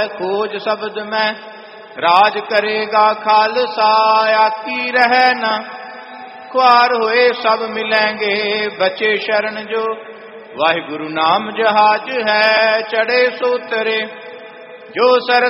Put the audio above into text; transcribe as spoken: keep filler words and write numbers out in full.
खोज शब्द में राज करेगा खालसा, आकी रहे न ख्वार हुए सब मिलेंगे, बचे शरण जो वाहिगुरु नाम जहाज है, चढ़े सो तरे जो सर